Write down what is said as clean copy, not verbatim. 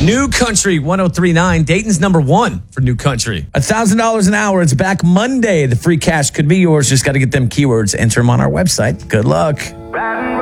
New Country 103.9. Dayton's number one for New Country. $1,000 an hour. It's back Monday. The free cash could be yours. Just got to get them keywords. Enter them on our website. Good luck.